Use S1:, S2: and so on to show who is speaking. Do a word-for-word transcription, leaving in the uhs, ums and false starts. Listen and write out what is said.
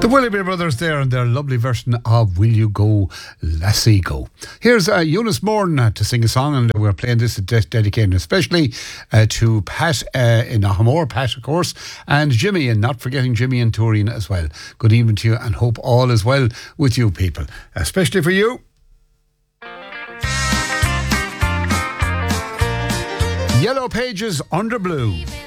S1: The Willoughby Brothers there and their lovely version of Will You Go, Lassie Go. Here's uh, Eunice Morn uh, to sing a song, and we're playing this de- dedicated especially uh, to Pat uh, in Ahamore, Pat of course, and Jimmy, and not forgetting Jimmy and Toreen as well. Good evening to you, and hope all is well with you people, especially for you. Yellow Pages Under Blue.